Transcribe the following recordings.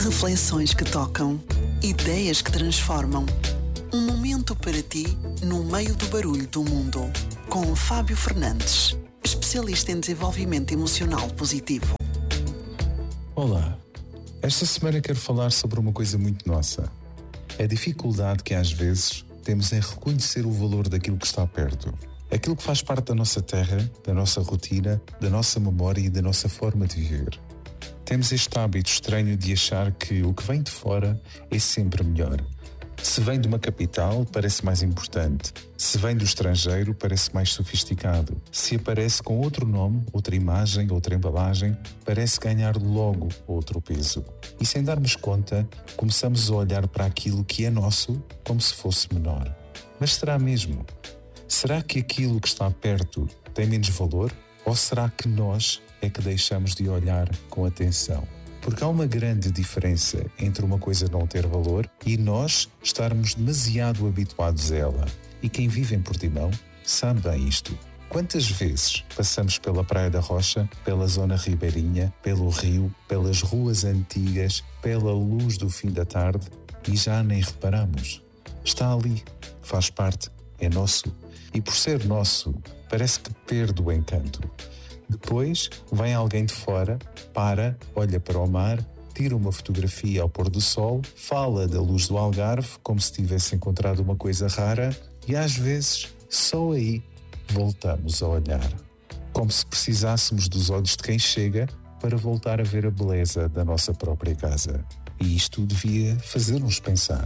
Reflexões que tocam, ideias que transformam. Um momento para ti no meio do barulho do mundo. Com Fábio Fernandes, especialista em desenvolvimento emocional positivo. Olá, esta semana quero falar sobre uma coisa muito nossa. A dificuldade que às vezes temos em reconhecer o valor daquilo que está perto. Aquilo que faz parte da nossa terra, da nossa rotina, da nossa memória e da nossa forma de viver. Temos este hábito estranho de achar que o que vem de fora é sempre melhor. Se vem de uma capital, parece mais importante. Se vem do estrangeiro, parece mais sofisticado. Se aparece com outro nome, outra imagem, outra embalagem, parece ganhar logo outro peso. E sem darmos conta, começamos a olhar para aquilo que é nosso como se fosse menor. Mas será mesmo? Será que aquilo que está perto tem menos valor? Ou será que nós é que deixamos de olhar com atenção? Porque há uma grande diferença entre uma coisa não ter valor e nós estarmos demasiado habituados a ela. E quem vive em Portimão sabe bem isto. Quantas vezes passamos pela Praia da Rocha, pela zona ribeirinha, pelo rio, pelas ruas antigas, pela luz do fim da tarde e já nem reparamos? Está ali, faz parte, é nosso. E por ser nosso, parece que perde o encanto. Depois vem alguém de fora, olha para o mar, tira uma fotografia ao pôr do sol, fala da luz do Algarve como se tivesse encontrado uma coisa rara e às vezes só aí voltamos a olhar. Como se precisássemos dos olhos de quem chega para voltar a ver a beleza da nossa própria casa. E isto devia fazer-nos pensar.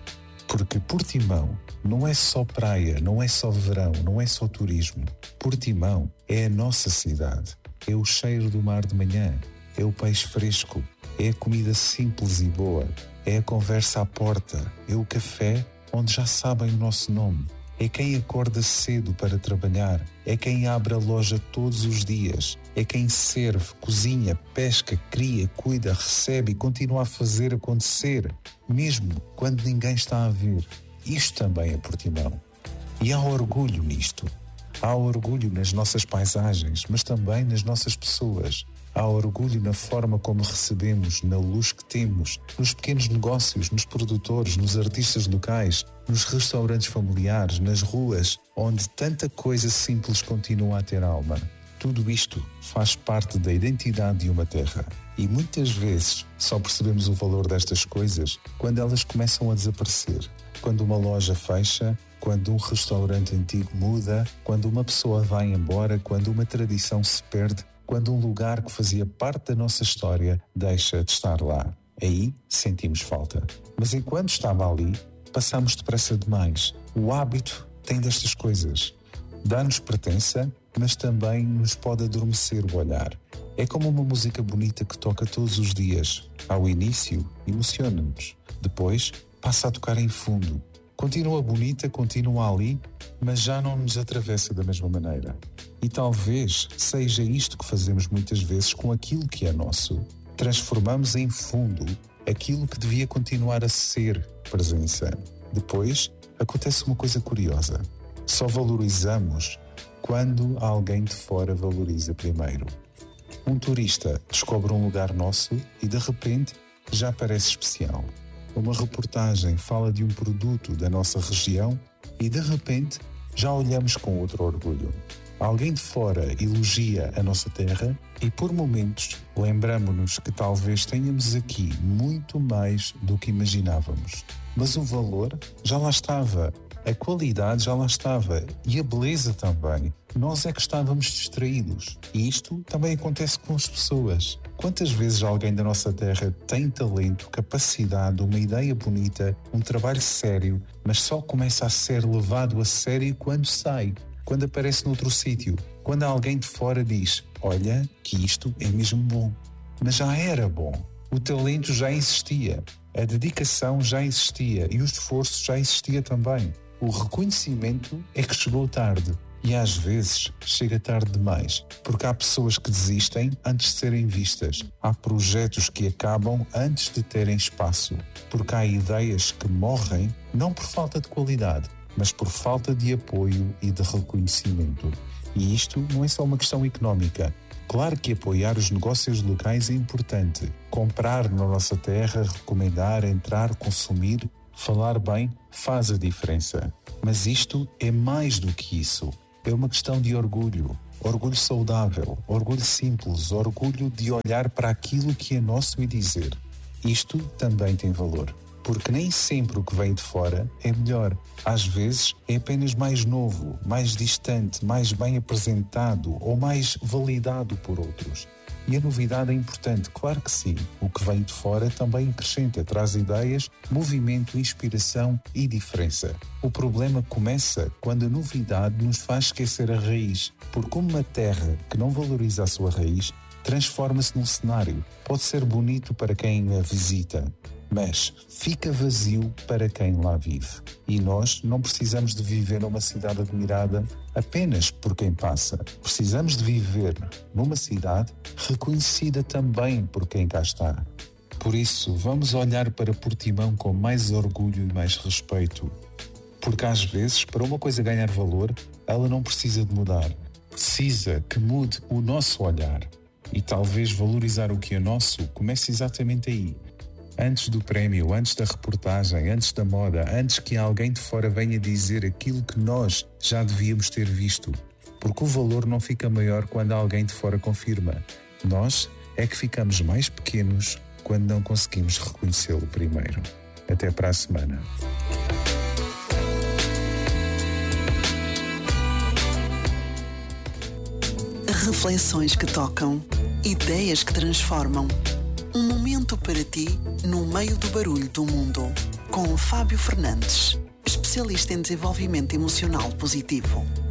Porque Portimão não é só praia, não é só verão, não é só turismo. Portimão é a nossa cidade. É o cheiro do mar de manhã, é o peixe fresco, é a comida simples e boa, é a conversa à porta, é o café onde já sabem o nosso nome. É quem acorda cedo para trabalhar, é quem abre a loja todos os dias, é quem serve, cozinha, pesca, cria, cuida, recebe e continua a fazer acontecer, mesmo quando ninguém está a ver. Isto também é Portimão. E há orgulho nisto. Há orgulho nas nossas paisagens, mas também nas nossas pessoas. Há orgulho na forma como recebemos, na luz que temos, nos pequenos negócios, nos produtores, nos artistas locais, nos restaurantes familiares, nas ruas, onde tanta coisa simples continua a ter alma. Tudo isto faz parte da identidade de uma terra. E muitas vezes só percebemos o valor destas coisas quando elas começam a desaparecer. Quando uma loja fecha, quando um restaurante antigo muda, quando uma pessoa vai embora, quando uma tradição se perde, quando um lugar que fazia parte da nossa história deixa de estar lá. Aí sentimos falta. Mas enquanto estava ali, passamos depressa demais. O hábito tem destas coisas. Dá-nos pertença, mas também nos pode adormecer o olhar. É como uma música bonita que toca todos os dias. Ao início, emociona-nos. Depois, passa a tocar em fundo. Continua bonita, continua ali, mas já não nos atravessa da mesma maneira. E talvez seja isto que fazemos muitas vezes com aquilo que é nosso. Transformamos em fundo aquilo que devia continuar a ser presença. Depois, acontece uma coisa curiosa. Só valorizamos quando alguém de fora valoriza primeiro. Um turista descobre um lugar nosso e de repente já parece especial. Uma reportagem fala de um produto da nossa região e de repente já olhamos com outro orgulho. Alguém de fora elogia a nossa terra e por momentos lembramo-nos que talvez tenhamos aqui muito mais do que imaginávamos. Mas o valor já lá estava, a qualidade já lá estava e a beleza também. Nós é que estávamos distraídos. E isto também acontece com as pessoas. Quantas vezes alguém da nossa terra tem talento, capacidade, uma ideia bonita, um trabalho sério, mas só começa a ser levado a sério quando sai, quando aparece noutro sítio, quando alguém de fora diz: olha, que isto é mesmo bom. Mas já era bom. O talento já existia, a dedicação já existia e o esforço já existia também. O reconhecimento é que chegou tarde. E às vezes chega tarde demais, porque há pessoas que desistem antes de serem vistas. Há projetos que acabam antes de terem espaço, porque há ideias que morrem não por falta de qualidade, mas por falta de apoio e de reconhecimento. E isto não é só uma questão económica. Claro que apoiar os negócios locais é importante. Comprar na nossa terra, recomendar, entrar, consumir, falar bem, faz a diferença. Mas isto é mais do que isso. É uma questão de orgulho. Orgulho saudável, orgulho simples, orgulho de olhar para aquilo que é nosso e dizer: isto também tem valor. Porque nem sempre o que vem de fora é melhor. Às vezes é apenas mais novo, mais distante, mais bem apresentado ou mais validado por outros. E a novidade é importante, claro que sim. O que vem de fora também acrescenta, traz ideias, movimento, inspiração e diferença. O problema começa quando a novidade nos faz esquecer a raiz. Porque uma terra que não valoriza a sua raiz transforma-se num cenário. Pode ser bonito para quem a visita, mas fica vazio para quem lá vive. E nós não precisamos de viver numa cidade admirada apenas por quem passa. Precisamos de viver numa cidade reconhecida também por quem cá está. Por isso, vamos olhar para Portimão com mais orgulho e mais respeito. Porque às vezes, para uma coisa ganhar valor, ela não precisa de mudar. Precisa que mude o nosso olhar. E talvez valorizar o que é nosso comece exatamente aí. Antes do prémio, antes da reportagem, antes da moda, antes que alguém de fora venha dizer aquilo que nós já devíamos ter visto. Porque o valor não fica maior quando alguém de fora confirma. Nós é que ficamos mais pequenos quando não conseguimos reconhecê-lo primeiro. Até para a semana. Reflexões que tocam, ideias que transformam. Um momento para ti no meio do barulho do mundo. Com Fábio Fernandes, especialista em desenvolvimento emocional positivo.